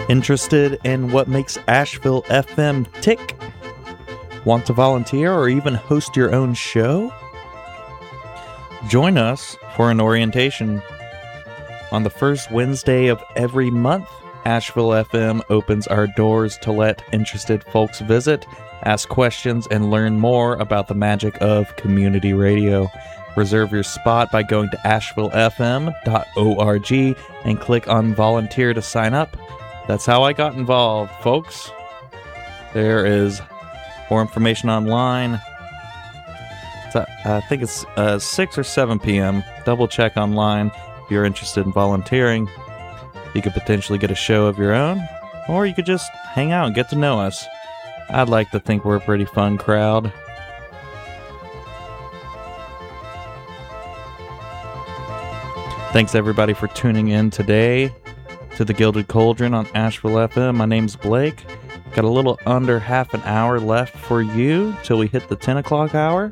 Interested in what makes Asheville FM tick? Want to volunteer or even host your own show? Join us for an orientation. On the first Wednesday of every month, Asheville FM opens our doors to let interested folks visit, ask questions, and learn more about the magic of community radio. Reserve your spot by going to ashevillefm.org and click on volunteer to sign up. That's how I got involved, folks. There is more information online. I think it's 6 or 7 p.m. Double check online if you're interested in volunteering. You could potentially get a show of your own, or you could just hang out and get to know us. I'd like to think we're a pretty fun crowd. Thanks everybody for tuning in today to the Gilded Cauldron on Asheville FM. My name's Blake. Got a little under half an hour left for you till we hit the 10 o'clock hour.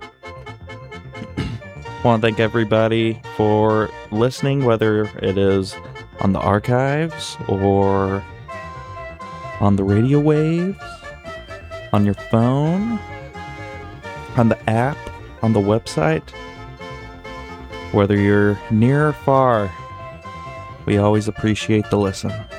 Want to thank everybody for listening, whether it is on the archives or on the radio waves, on your phone, on the app, on the website. Whether you're near or far, we always appreciate the listen.